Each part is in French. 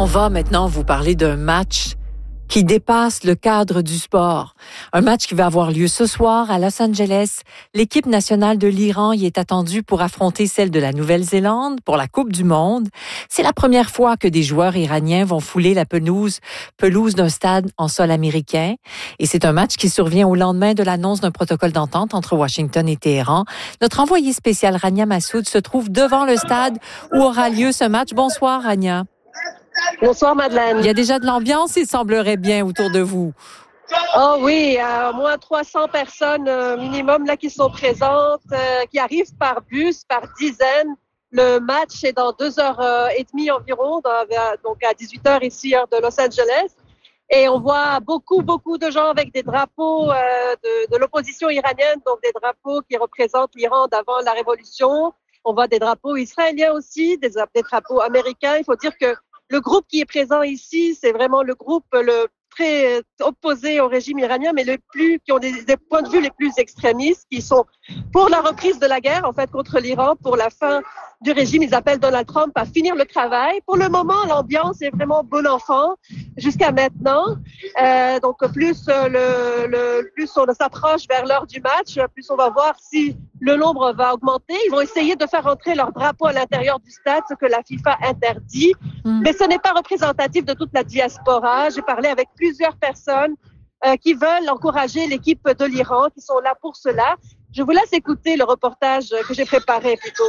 On va maintenant vous parler d'un match qui dépasse le cadre du sport. Un match qui va avoir lieu ce soir à Los Angeles. L'équipe nationale de l'Iran y est attendue pour affronter celle de la Nouvelle-Zélande pour la Coupe du Monde. C'est la première fois que des joueurs iraniens vont fouler la pelouse d'un stade en sol américain. Et c'est un match qui survient au lendemain de l'annonce d'un protocole d'entente entre Washington et Téhéran. Notre envoyée spéciale Rania Massoud se trouve devant le stade où aura lieu ce match. Bonsoir Rania. Bonsoir Madeleine. Il y a déjà de l'ambiance, il semblerait bien autour de vous. Oh oui, au moins 300 personnes minimum là qui sont présentes, qui arrivent par bus, par dizaines. Le match est dans 2h30 environ, donc à 18h ici, heure de Los Angeles. Et on voit beaucoup de gens avec des drapeaux de l'opposition iranienne, donc des drapeaux qui représentent l'Iran d'avant la révolution. On voit des drapeaux israéliens aussi, des drapeaux américains. Il faut dire que le groupe qui est présent ici, c'est vraiment le groupe le très opposé au régime iranien, mais qui ont des points de vue les plus extrémistes, qui sont pour la reprise de la guerre, en fait, contre l'Iran, pour la fin du régime. Ils appellent Donald Trump à finir le travail. Pour le moment, l'ambiance est vraiment bon enfant jusqu'à maintenant. Donc, plus on s'approche vers l'heure du match, plus on va voir si le nombre va augmenter. Ils vont essayer de faire entrer leur drapeau à l'intérieur du stade, ce que la FIFA interdit. Mais ce n'est pas représentatif de toute la diaspora. J'ai parlé avec plusieurs personnes qui veulent encourager l'équipe de l'Iran, qui sont là pour cela. Je vous laisse écouter le reportage que j'ai préparé plutôt.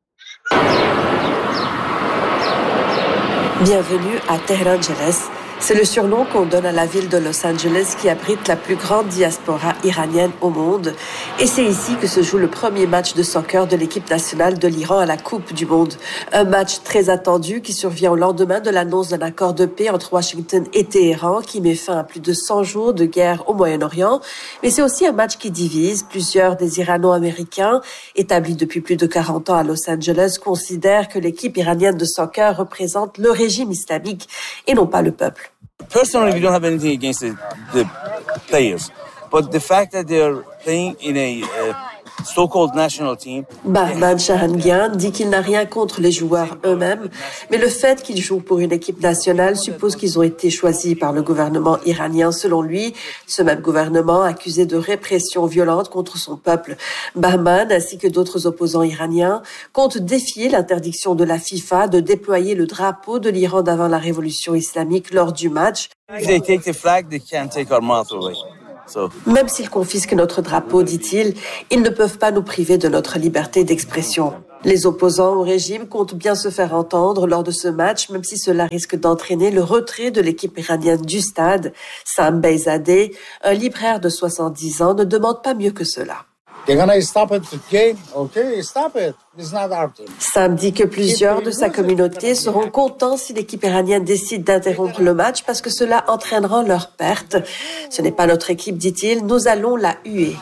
Bienvenue à Tehran Jealous. C'est le surnom qu'on donne à la ville de Los Angeles qui abrite la plus grande diaspora iranienne au monde. Et c'est ici que se joue le premier match de soccer de l'équipe nationale de l'Iran à la Coupe du Monde. Un match très attendu qui survient au lendemain de l'annonce d'un accord de paix entre Washington et Téhéran qui met fin à plus de 100 jours de guerre au Moyen-Orient. Mais c'est aussi un match qui divise. Plusieurs des Irano-Américains, établis depuis plus de 40 ans à Los Angeles, considèrent que l'équipe iranienne de soccer représente le régime islamique et non pas le peuple. Personally, we don't have anything against the players, but the fact that they're playing in a so-called national team. Bahman Shahangian dit qu'il n'a rien contre les joueurs eux-mêmes, mais le fait qu'ils jouent pour une équipe nationale suppose qu'ils ont été choisis par le gouvernement iranien. Selon lui, ce même gouvernement accusé de répression violente contre son peuple. Bahman, ainsi que d'autres opposants iraniens, comptent défier l'interdiction de la FIFA de déployer le drapeau de l'Iran d'avant la révolution islamique lors du match. If they take the flag, they can't take our mouth away. Même s'ils confisquent notre drapeau, dit-il, ils ne peuvent pas nous priver de notre liberté d'expression. Les opposants au régime comptent bien se faire entendre lors de ce match, même si cela risque d'entraîner le retrait de l'équipe iranienne du stade. Sam Beyzadeh, un libraire de 70 ans, ne demande pas mieux que cela. Sam dit que plusieurs de sa communauté seront contents si l'équipe iranienne décide d'interrompre le match parce que cela entraînera leur perte. Ce n'est pas notre équipe, dit-il, nous allons la huer.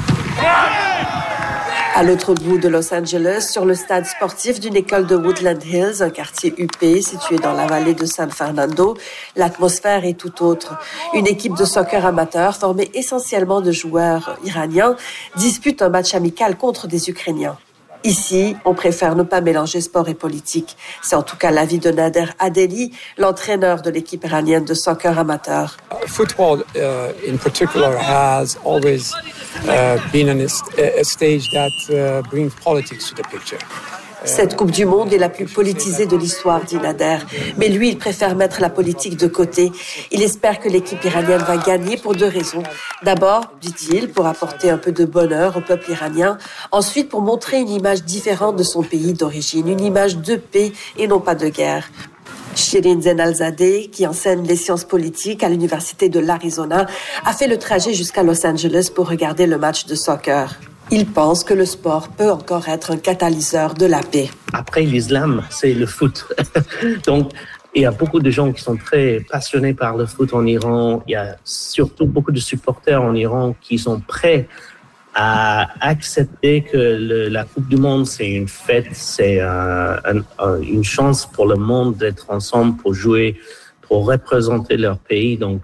À l'autre bout de Los Angeles, sur le stade sportif d'une école de Woodland Hills, un quartier huppé situé dans la vallée de San Fernando, l'atmosphère est tout autre. Une équipe de soccer amateur formée essentiellement de joueurs iraniens dispute un match amical contre des Ukrainiens. Ici, on préfère ne pas mélanger sport et politique. C'est en tout cas l'avis de Nader Adeli, l'entraîneur de l'équipe iranienne de soccer amateur. Football, in particular, has always been a stage that brings politics to the picture. Cette Coupe du Monde est la plus politisée de l'histoire, dit Nader. Mais lui, il préfère mettre la politique de côté. Il espère que l'équipe iranienne va gagner pour deux raisons. D'abord, dit-il, pour apporter un peu de bonheur au peuple iranien. Ensuite, pour montrer une image différente de son pays d'origine, une image de paix et non pas de guerre. Shirin Zenalzadeh, qui enseigne les sciences politiques à l'université de l'Arizona, a fait le trajet jusqu'à Los Angeles pour regarder le match de soccer. Il pense que le sport peut encore être un catalyseur de la paix. Après l'islam, c'est le foot. Donc, il y a beaucoup de gens qui sont très passionnés par le foot en Iran. Il y a surtout beaucoup de supporters en Iran qui sont prêts à accepter que la Coupe du Monde, c'est une fête, c'est une chance pour le monde d'être ensemble, pour jouer, pour représenter leur pays. Donc,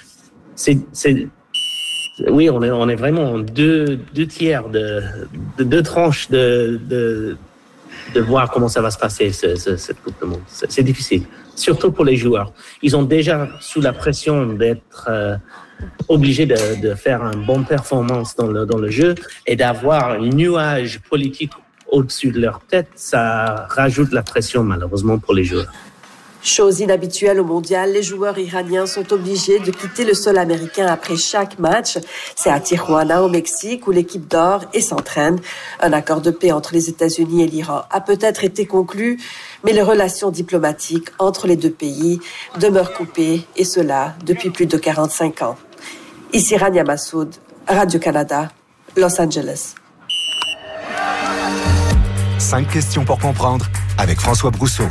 oui, on est vraiment deux tiers deux tranches de de voir comment ça va se passer, cette Coupe du Monde. C'est difficile, surtout pour les joueurs. Ils ont déjà sous la pression d'être obligés de faire une bonne performance dans le jeu et d'avoir un nuage politique au-dessus de leur tête. Ça rajoute la pression, malheureusement, pour les joueurs. Chose inhabituelle au mondial, les joueurs iraniens sont obligés de quitter le sol américain après chaque match. C'est à Tijuana, au Mexique, où l'équipe dort et s'entraîne. Un accord de paix entre les États-Unis et l'Iran a peut-être été conclu, mais les relations diplomatiques entre les deux pays demeurent coupées, et cela depuis plus de 45 ans. Ici Rania Massoud, Radio-Canada, Los Angeles. 5 questions pour comprendre avec François Brousseau.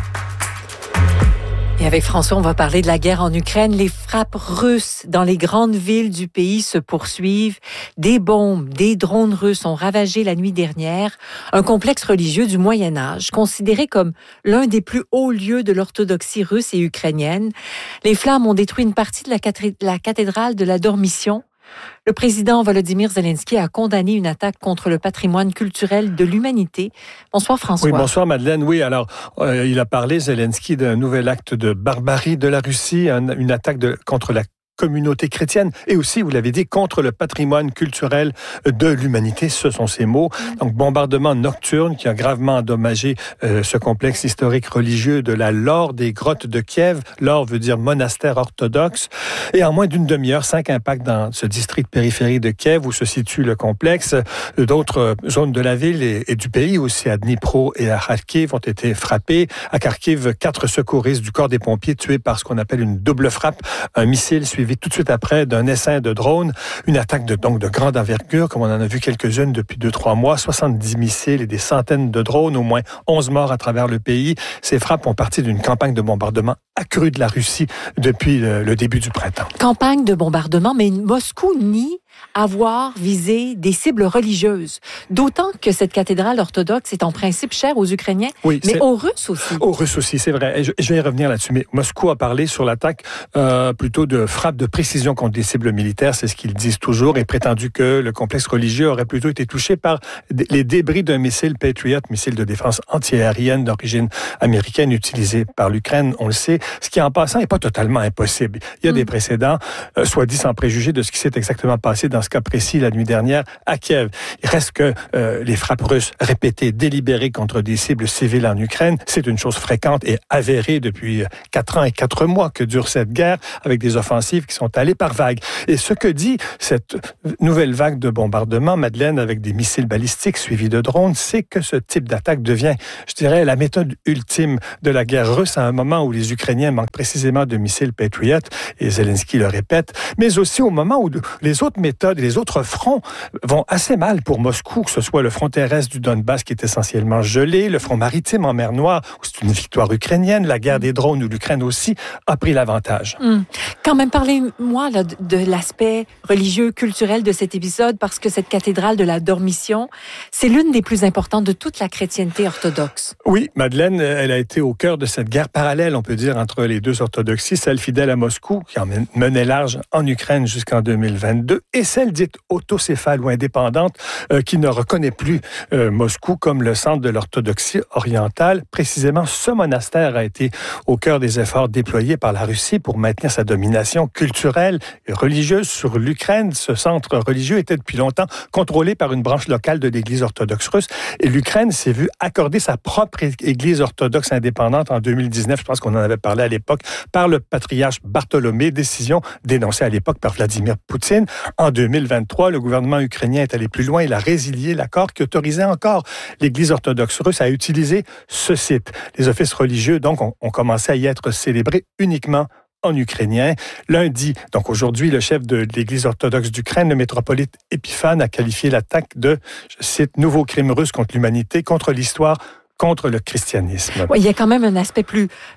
Et avec François, on va parler de la guerre en Ukraine. Les frappes russes dans les grandes villes du pays se poursuivent. Des bombes, des drones russes ont ravagé la nuit dernière un complexe religieux du Moyen Âge, considéré comme l'un des plus hauts lieux de l'orthodoxie russe et ukrainienne. Les flammes ont détruit une partie de la cathédrale de la Dormition. Le président Volodymyr Zelensky a condamné une attaque contre le patrimoine culturel de l'humanité. Bonsoir François. Oui, bonsoir Madeleine. Oui, alors il a parlé, Zelensky, d'un nouvel acte de barbarie de la Russie, une attaque contre la communauté chrétienne et aussi, vous l'avez dit, contre le patrimoine culturel de l'humanité. Ce sont ces mots. Donc, bombardement nocturne qui a gravement endommagé ce complexe historique religieux de la Laure des grottes de Kiev. Laure veut dire monastère orthodoxe. Et en moins d'une demi-heure, 5 impacts dans ce district périphérique de Kiev où se situe le complexe. D'autres zones de la ville et du pays aussi, à Dnipro et à Kharkiv, ont été frappées. À Kharkiv, 4 secouristes du corps des pompiers tués par ce qu'on appelle une double frappe. Un missile suivi tout de suite après d'un essaim de drone, une attaque de grande envergure, comme on en a vu quelques-unes depuis 2-3 mois, 70 missiles et des centaines de drones, au moins 11 morts à travers le pays. Ces frappes ont parti d'une campagne de bombardement accrue de la Russie depuis le début du printemps. Campagne de bombardement, mais Moscou nie avoir visé des cibles religieuses. D'autant que cette cathédrale orthodoxe est en principe chère aux Ukrainiens, oui, mais aux Russes aussi. Aux Russes aussi, c'est vrai. Et je vais y revenir là-dessus. Mais Moscou a parlé sur l'attaque plutôt de frappe de précision contre des cibles militaires, c'est ce qu'ils disent toujours, et prétendu que le complexe religieux aurait plutôt été touché par les débris d'un missile Patriot, missile de défense antiaérienne d'origine américaine utilisé par l'Ukraine, on le sait, ce qui en passant n'est pas totalement impossible. Il y a des précédents, soit dit sans préjuger de ce qui s'est exactement passé dans ce cas précis la nuit dernière à Kiev. Il reste que les frappes russes répétées, délibérées contre des cibles civiles en Ukraine, c'est une chose fréquente et avérée depuis 4 ans et 4 mois que dure cette guerre, avec des offensives qui sont allées par vagues. Et ce que dit cette nouvelle vague de bombardement, Madeleine, avec des missiles balistiques suivis de drones, c'est que ce type d'attaque devient, je dirais, la méthode ultime de la guerre russe à un moment où les Ukrainiens manquent précisément de missiles Patriot, et Zelensky le répète, mais aussi au moment où les autres méthodes et les autres fronts vont assez mal pour Moscou, que ce soit le front terrestre du Donbass qui est essentiellement gelé, le front maritime en mer Noire, où c'est une victoire ukrainienne, la guerre des drones où l'Ukraine aussi a pris l'avantage. Quand même, parlez-moi là, de l'aspect religieux, culturel de cet épisode, parce que cette cathédrale de la Dormition, c'est l'une des plus importantes de toute la chrétienté orthodoxe. Oui, Madeleine, elle a été au cœur de cette guerre parallèle, on peut dire, entre les deux orthodoxies, celle fidèle à Moscou, qui en menait large en Ukraine jusqu'en 2022, et celle dite autocéphale ou indépendante, qui ne reconnaît plus Moscou comme le centre de l'orthodoxie orientale. Précisément, ce monastère a été au cœur des efforts déployés par la Russie pour maintenir sa domination culturelle et religieuse sur l'Ukraine. Ce centre religieux était depuis longtemps contrôlé par une branche locale de l'Église orthodoxe russe, et l'Ukraine s'est vue accorder sa propre Église orthodoxe indépendante en 2019, je pense qu'on en avait parlé à l'époque, par le patriarche Bartholomé, décision dénoncée à l'époque par Vladimir Poutine. En 2023, le gouvernement ukrainien est allé plus loin. Il a résilié l'accord qui autorisait encore l'Église orthodoxe russe à utiliser ce site. Les offices religieux, donc, ont commencé à y être célébrés uniquement en ukrainien. Lundi, donc aujourd'hui, le chef de l'Église orthodoxe d'Ukraine, le métropolite Épiphane, a qualifié l'attaque de, je cite, « nouveau crime russe contre l'humanité, contre l'histoire, contre le christianisme ». Ouais, il y a quand même un aspect plus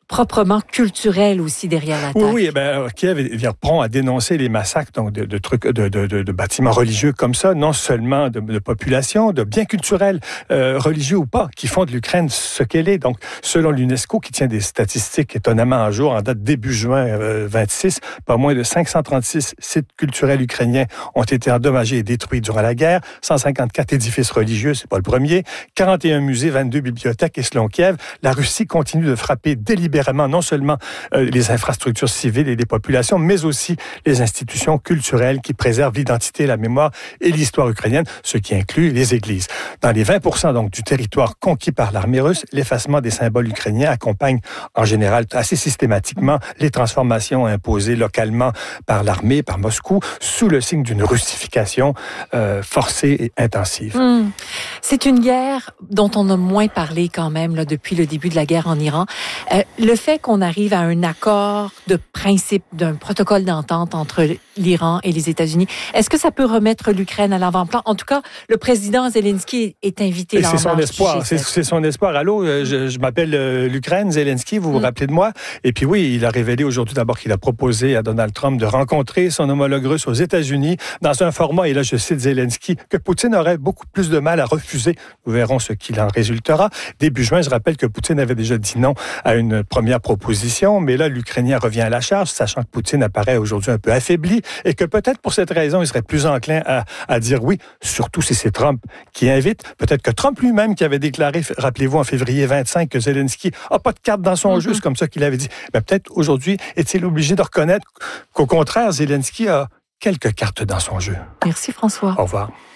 proprement culturel aussi derrière l'attaque. Oui, Kiev est prompt à dénoncer les massacres donc de bâtiments religieux comme ça, non seulement de population, de biens culturels, religieux ou pas, qui font de l'Ukraine ce qu'elle est. Donc, selon l'UNESCO, qui tient des statistiques étonnamment à jour, en date début juin 26, pas moins de 536 sites culturels ukrainiens ont été endommagés et détruits durant la guerre, 154 édifices religieux, c'est pas le premier, 41 musées, 22 bibliothèques, et selon Kiev, la Russie continue de frapper délibérément non seulement les infrastructures civiles et les populations, mais aussi les institutions culturelles qui préservent l'identité, la mémoire et l'histoire ukrainienne, ce qui inclut les églises. Dans les 20% donc du territoire conquis par l'armée russe, l'effacement des symboles ukrainiens accompagne en général assez systématiquement les transformations imposées localement par l'armée, par Moscou, sous le signe d'une russification forcée et intensive. C'est une guerre dont on a moins parlé quand même là, depuis le début de la guerre en Iran. Le fait qu'on arrive à un accord de principe, d'un protocole d'entente entre l'Iran et les États-Unis, est-ce que ça peut remettre l'Ukraine à l'avant-plan? En tout cas, le président Zelensky est invité là en marche. C'est son espoir. C'est son espoir. Allô, je m'appelle l'Ukraine, Zelensky, vous vous rappelez de moi? Et puis oui, il a révélé aujourd'hui d'abord qu'il a proposé à Donald Trump de rencontrer son homologue russe aux États-Unis dans un format, et là je cite Zelensky, que Poutine aurait beaucoup plus de mal à refuser. Nous verrons ce qu'il en résultera. Début juin, je rappelle que Poutine avait déjà dit non à une première proposition, mais là, l'Ukrainien revient à la charge, sachant que Poutine apparaît aujourd'hui un peu affaibli et que peut-être pour cette raison, il serait plus enclin à dire oui, surtout si c'est Trump qui invite. Peut-être que Trump lui-même qui avait déclaré, rappelez-vous, en février 25, que Zelensky n'a pas de carte dans son jeu, c'est comme ça qu'il avait dit. Mais peut-être aujourd'hui, est-il obligé de reconnaître qu'au contraire, Zelensky a quelques cartes dans son jeu. Merci François. Au revoir.